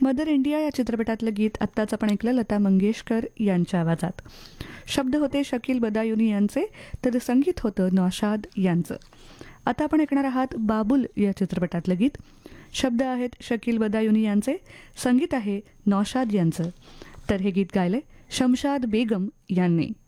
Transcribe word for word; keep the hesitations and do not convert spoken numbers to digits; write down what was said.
Mother India या चित्रपटातलं गीत आत्ताच आपण ऐकलं लता मंगेशकर यांच्या आवाजात. शब्द होते शकील बदायुनी यांचे, तर संगीत होतं नौशाद यांचं. आता आपण ऐकणार आहात बाबुल या चित्रपटातलं गीत. शब्द आहेत शकील बदायुनी यांचे, संगीत आहे नौशाद यांचं. तर हे गीत गायले शमशाद बेगम यांनी.